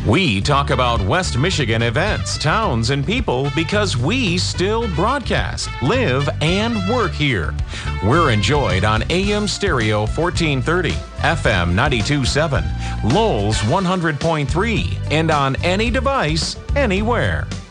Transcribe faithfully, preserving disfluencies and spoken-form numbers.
We talk about West Michigan events, towns, and people because we still broadcast, live, and work here. We're enjoyed on A M Stereo fourteen thirty, F M ninety-two point seven, Lowell's one hundred point three, and on any device, anywhere.